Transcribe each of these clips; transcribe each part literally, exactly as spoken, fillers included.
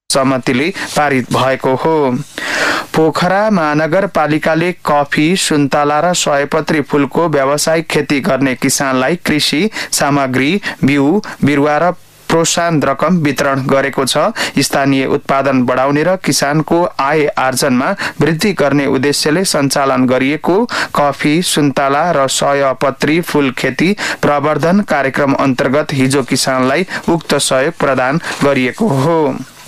सहमतिले पारित भएको हो। पोखरा महानगरपालिकाले कफी, सुन्तला र सयपत्री फूलको व्यावसायिक खेती गर्ने किसानलाई कृषि सामग्री, बिउ, बिरुवा र प्रोत्साहन रकम वितरण गरेको छ। स्थानीय उत्पादन बढाउने र किसानको आय आर्जनमा वृद्धि गर्ने उद्देश्यले सञ्चालन गरिएको कफी, सुन्तला र सयपत्री फूल खेती प्रवर्धन कार्यक्रम अन्तर्गत हिजो किसानलाई उक्त सहयोग प्रदान गरिएको हो।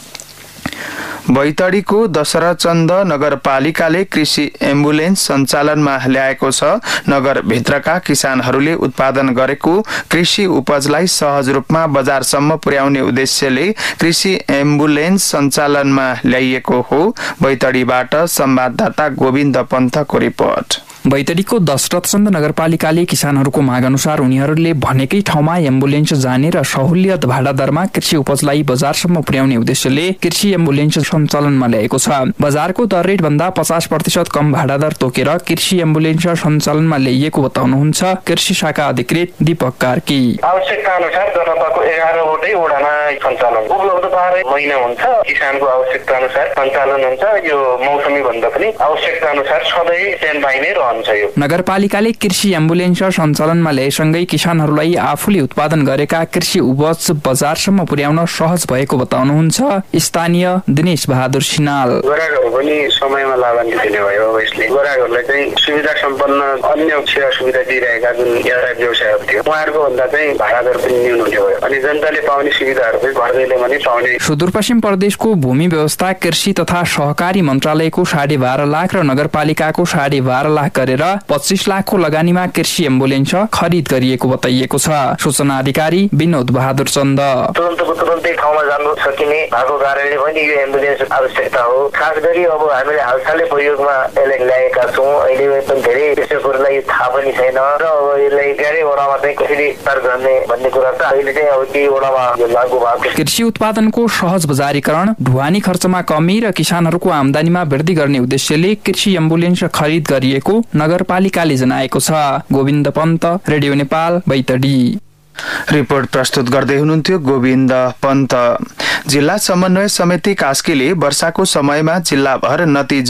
बैतडीको दशरथचन्द नगरपालिकाले कृषि एम्बुलेन्स सञ्चालनमा ल्याएको छ। नगरभित्रका किसानहरूले उत्पादन गरेको कृषि उपजलाई सहज रूपमा बजारसम्म पुर्याउने उद्देश्यले कृषि एम्बुलेन्स सञ्चालनमा ल्याइएको हो। बैतडीबाट संवाददाता गोविन्द पन्तको रिपोर्ट। बैतडीको दशरथचन्द नगरपालिकाले किसानहरूको माग अनुसार उनीहरूले भनेकै ठाउँमा एम्बुलेन्स जाने र सहुलियत भाडा दरमा कृषि उपजलाई बजारसम्म पुर्याउने उद्देश्यले कृषि एम्बुलेन्स सञ्चालनमा ल्याएको छ। बजारको दर रेट भन्दा पचास प्रतिशत कम भाडा दर तोकेर कृषि एम्बुलेन्स सञ्चालनमा ल्याइएको बताउनुहुन्छ कृषि शाखा अधिकृत दीपक कार्की। आवश्यकता अनुसार जनताको एघारवटै वडामा सञ्चालन उपलब्ध पारे महिना हुन्छ। किसानको आवश्यकता अनुसार सञ्चालन हुन्छ। यो मौसमी भन्दा पनि आवश्यकता अनुसार सधैँ स्ट्यान्ड बाइ नै रहन्छ। नगरपालिकाले कृषि एम्बुलेन्स सञ्चालनमा ल्याएसँगै किसानहरूलाई आफूले उत्पादन गरेका कृषि उपज बजारसम्म पुर्याउन सहज भएको बताउनुहुन्छ स्थानीय दिनेश बहादुर सिनाल। ग्राहकहरू पनि समयमा लाभान्वित हुने भयो। यसले ग्राहकहरूलाई चाहिँ सुविधा सम्पन्न अन्य सेवा सुविधा दिइरहेका जुन यातायात व्यवसायहरू थियो उहाँहरूको भन्दा चाहिँ भाडा दर पनि न्यून हुने भयो अनि जनताले पाउने सुविधाहरू पनि घरदैले पनि पाउने। सुदूरपश्चिम प्रदेशको भूमि व्यवस्था कृषि तथा सहकारी मन्त्रालयको साढे बाह्र लाख र नगरपालिकाको साढे बाह्र लाख गरेर पच्चीस लाखको लगानीमा कृषि एम्बुलेन्स खरिद गरिएको बताइएको छ। सूचना अधिकारी विनोद बहादुर चन्द। तुरन्तको तुरन्तै ठाउँमा जानु सकिने भएको कारणले पनि यो एम्बुलेन्स आवश्यकता हो। खास गरी अब हामीले हालसालै प्रयोगमा यसलाई ल्याएका छौँ। अहिले पनि धेरै कृषकहरूलाई थाहा पनि छैन र अब यसलाई धेरै वडामा चाहिँ कसरी प्रयोग गर्ने भन्ने कुरा त अहिले चाहिँ अब केही वडामा लागू भएको। कृषि उत्पादनको सहज बजारीकरण, ढुवानी खर्चमा कमी र किसानहरूको आमदानीमा वृद्धि गर्ने उद्देश्यले कृषि एम्बुलेन्स खरिद गरिएको नगरपालिकाले जनाएको छ। गोविन्द पन्त, रेडियो नेपाल, बैतडी। रिपोर्ट प्रस्तुत गर्दै हुनुहुन्थ्यो गोविन्द पन्त। जिल्ला समन्वय समिति कास्कीले वर्षाको समयमा जिल्लाभर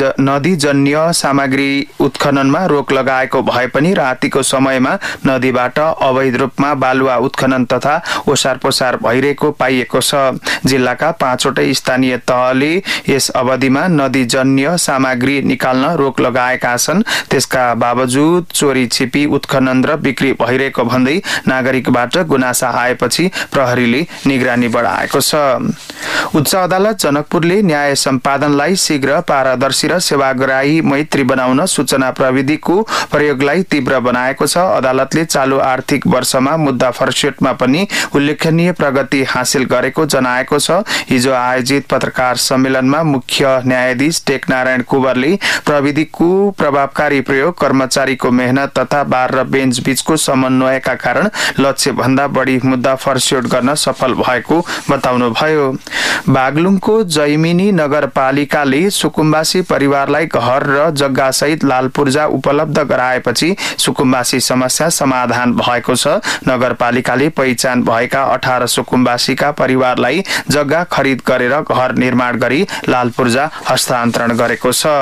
नदीजन्य सामग्री उत्खननमा रोक लगाएको भए पनि रातिको समयमा नदीबाट अवैध रूपमा बालुवा उत्खनन तथा ओसार पोसार भइरहेको पाइएको छ। जिल्लाका पाँचवटै स्थानीय तहले यस अवधिमा नदीजन्य सामग्री निकाल्न रोक लगाएका छन्। त्यसका बावजुद चोरी छिपी उत्खनन र बिक्री भइरहेको भन्दै नागरिकबाट गुनासा आएपछि प्रहरीले निगरानी बढाएको छ। उच्च अदालत जनकपुरले न्याय सम्पादनलाई शीघ्र, पारदर्शी र सेवाग्राही मैत्री बनाउन सूचना प्रविधिको प्रयोगलाई तीव्र बनाएको छ। अदालतले चालू आर्थिक वर्षमा मुद्दा फर्सेटमा पनि उल्लेखनीय प्रगति हासिल गरेको जनाएको छ। हिजो आयोजित पत्रकार सम्मेलनमा मुख्य न्यायाधीश टेकनारायण कुँवरले प्रविधिको प्रभावकारी प्रयोग, कर्मचारीको मेहनत तथा बार र बेन्च बीचको समन्वयका कारण लक्ष्य भन्दा बढी मुद्दा फर्स्योट गर्न सफल भएको बताउनुभयो। बागलुङको जैमिनी नगरपालिकाले सुकुम्बासी परिवारलाई घर र जग्गा सहित लाल पूर्जा उपलब्ध गराएपछि सुकुम्बासी समस्या समाधान भएको छ। नगरपालिकाले पहिचान भएका अठार सुकुम्बासीका परिवारलाई जग्गा खरिद गरेर घर निर्माण गरी लाल पूर्जा हस्तान्तरण गरेको छ।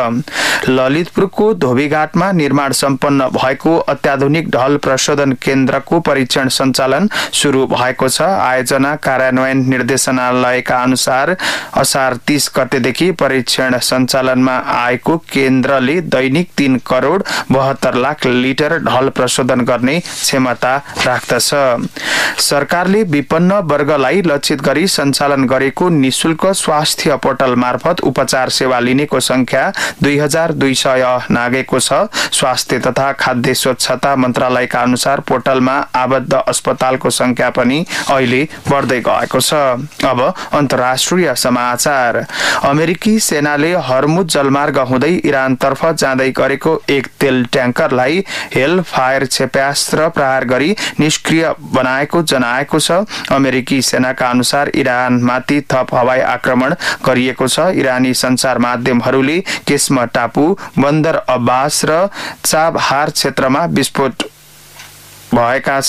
ललितपुरको धोबीघाटमा निर्माण सम्पन्न भएको अत्याधुनिक ढल प्रशोधन केन्द्रको परीक्षण सञ्चालन सुरु भएको छ। आयोजना कार्यान्वयन निर्देशनालयका अनुसार असार तीस गतेदेखि परीक्षण सञ्चालनमा आएको केन्द्रले दैनिक तीन करोड बहत्तर लाख लिटर ढल प्रशोधन गर्ने क्षमता राख्दछ। सरकारले विपन्न वर्गलाई लक्षित गरी सञ्चालन गरेको निशुल्क स्वास्थ्य पोर्टल मार्फत उपचार सेवा लिनेको संख्या दुई हजार दुई सय नागेको छ। स्वास्थ्य तथा खाद्य स्वच्छता मन्त्रालयका अनुसार पोर्टलमा आबद्ध अस्पतालको संख्या पनि अहिले बढ्दै गएको छ। अब अन्तर्राष्ट्रिय समाचार। अमेरिकी सेनाले हर्मुज जलमार्ग हुँदै इरानतर्फ जाँदै गरेको एक तेल ट्याङ्करलाई हेल फायर क्षेप्यास्त्र प्रहार गरी निष्क्रिय बनाएको जनाएको छ। अमेरिकी सेनाका अनुसार इरानमाथि थप हवाई आक्रमण गरिएको छ। इरानी सञ्चार माध्यमहरूले केस्म टापु, बन्दर अब्बास र चाबहार क्षेत्रमा विस्फोट भएका